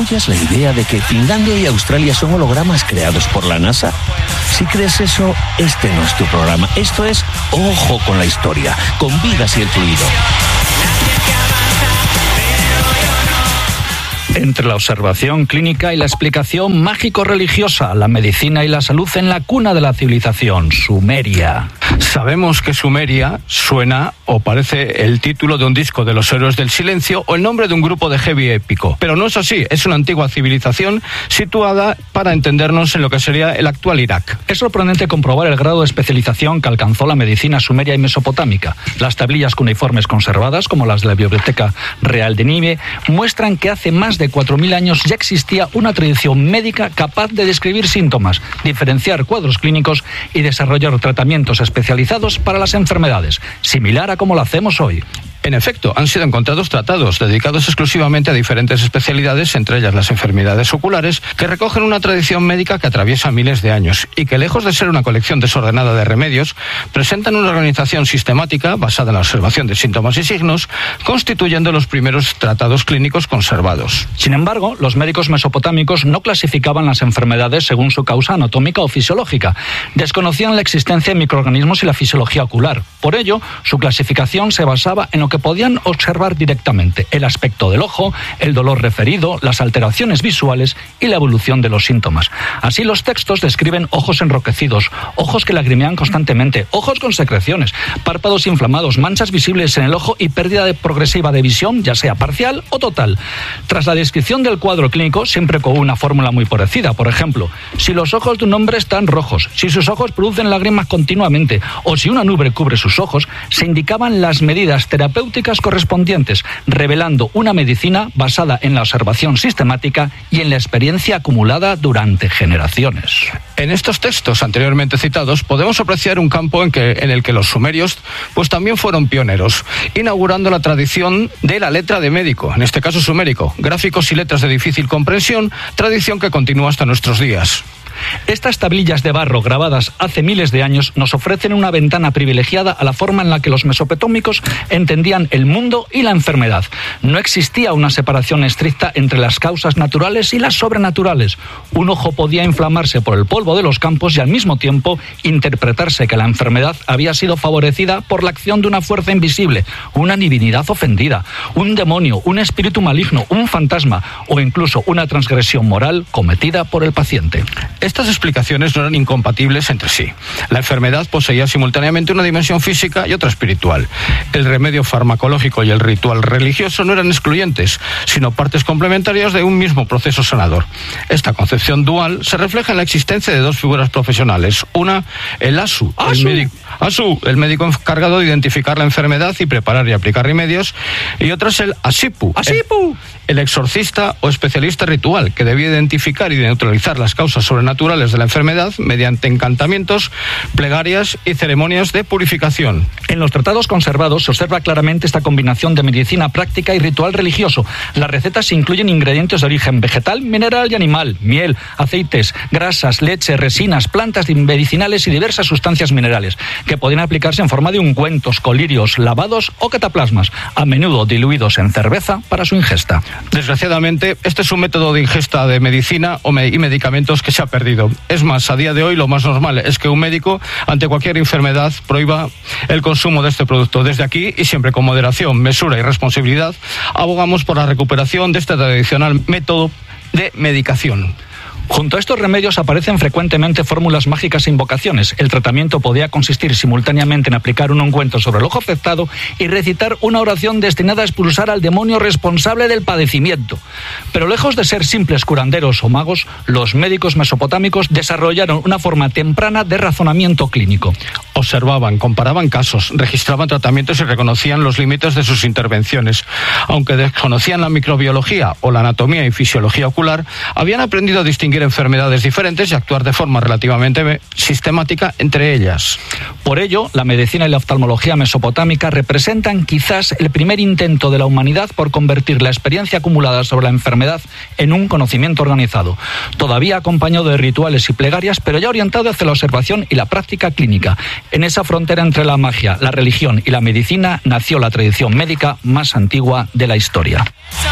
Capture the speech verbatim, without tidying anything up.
¿Apoyas la idea de que Finlandia y Australia son hologramas creados por la NASA? Si crees eso, este no es tu programa. Esto es Ojo con la Historia, con Vigas y el Fluido. Entre la observación clínica y la explicación mágico-religiosa, la medicina y la salud en la cuna de la civilización, Sumeria. Sabemos que Sumeria suena o parece el título de un disco de los Héroes del Silencio o el nombre de un grupo de heavy épico, pero no es así, es una antigua civilización situada, para entendernos, en lo que sería el actual Irak. Es sorprendente comprobar el grado de especialización que alcanzó la medicina sumeria y mesopotámica. Las tablillas cuneiformes conservadas, como las de la Biblioteca Real de Nínive, muestran que hace más de cuatro mil años ya existía una tradición médica capaz de describir síntomas, diferenciar cuadros clínicos y desarrollar tratamientos especializados para las enfermedades, similar a como lo hacemos hoy. En efecto, han sido encontrados tratados dedicados exclusivamente a diferentes especialidades, entre ellas las enfermedades oculares, que recogen una tradición médica que atraviesa miles de años y que, lejos de ser una colección desordenada de remedios, presentan una organización sistemática basada en la observación de síntomas y signos, constituyendo los primeros tratados clínicos conservados. Sin embargo, los médicos mesopotámicos no clasificaban las enfermedades según su causa anatómica o fisiológica. Desconocían la existencia de microorganismos y la fisiología ocular. Por ello, su clasificación se basaba en lo que podían observar directamente: el aspecto del ojo, el dolor referido, las alteraciones visuales y la evolución de los síntomas. Así, los textos describen ojos enroquecidos, ojos que lagrimean constantemente, ojos con secreciones, párpados inflamados, manchas visibles en el ojo y pérdida de progresiva de visión, ya sea parcial o total. Tras la descripción del cuadro clínico, siempre con una fórmula muy parecida. Por ejemplo, si los ojos de un hombre están rojos, si sus ojos producen lágrimas continuamente o si una nube cubre sus ojos, se indicaban las medidas terapéuticas correspondientes, revelando una medicina basada en la observación sistemática y en la experiencia acumulada durante generaciones. En estos textos anteriormente citados podemos apreciar un campo en, que, en el que los sumerios pues también fueron pioneros, inaugurando la tradición de la letra de médico, en este caso sumérico, gráficos y letras de difícil comprensión, tradición que continúa hasta nuestros días. Estas tablillas de barro grabadas hace miles de años nos ofrecen una ventana privilegiada a la forma en la que los mesopotámicos entendían el mundo y la enfermedad. No existía una separación estricta entre las causas naturales y las sobrenaturales. Un ojo podía inflamarse por el polvo de los campos y al mismo tiempo interpretarse que la enfermedad había sido favorecida por la acción de una fuerza invisible, una divinidad ofendida, un demonio, un espíritu maligno, un fantasma o incluso una transgresión moral cometida por el paciente. Estas explicaciones no eran incompatibles entre sí. La enfermedad poseía simultáneamente una dimensión física y otra espiritual. El remedio farmacológico y el ritual religioso no eran excluyentes, sino partes complementarias de un mismo proceso sanador. Esta concepción dual se refleja en la existencia de dos figuras profesionales. Una, el asu, el médico, asu, el médico encargado de identificar la enfermedad y preparar y aplicar remedios, y otra es el asipu, ¡Asipu! El, el exorcista o especialista ritual, que debía identificar y neutralizar las causas sobrenaturales de la enfermedad mediante encantamientos, plegarias y ceremonias de purificación. En los tratados conservados se observa claramente esta combinación de medicina práctica y ritual religioso. Las recetas incluyen ingredientes de origen vegetal, mineral y animal, miel, aceites, grasas, leche, resinas, plantas medicinales y diversas sustancias minerales, que podían aplicarse en forma de ungüentos, colirios, lavados o cataplasmas, a menudo diluidos en cerveza para su ingesta. Desgraciadamente, este es un método de ingesta de medicina y medicamentos que se ha perdido. Es más, a día de hoy lo más normal es que un médico, ante cualquier enfermedad, prohíba el consumo de este producto. Desde aquí, y siempre con moderación, mesura y responsabilidad, abogamos por la recuperación de este tradicional método de medicación. Junto a estos remedios aparecen frecuentemente fórmulas mágicas e invocaciones. El tratamiento podía consistir simultáneamente en aplicar un ungüento sobre el ojo afectado y recitar una oración destinada a expulsar al demonio responsable del padecimiento. Pero lejos de ser simples curanderos o magos, los médicos mesopotámicos desarrollaron una forma temprana de razonamiento clínico. Observaban, comparaban casos, registraban tratamientos y reconocían los límites de sus intervenciones. Aunque desconocían la microbiología o la anatomía y fisiología ocular, habían aprendido a distinguir enfermedades diferentes y actuar de forma relativamente sistemática entre ellas. Por ello, la medicina y la oftalmología mesopotámica representan quizás el primer intento de la humanidad por convertir la experiencia acumulada sobre la enfermedad en un conocimiento organizado, todavía acompañado de rituales y plegarias, pero ya orientado hacia la observación y la práctica clínica. En esa frontera entre la magia, la religión y la medicina nació la tradición médica más antigua de la historia.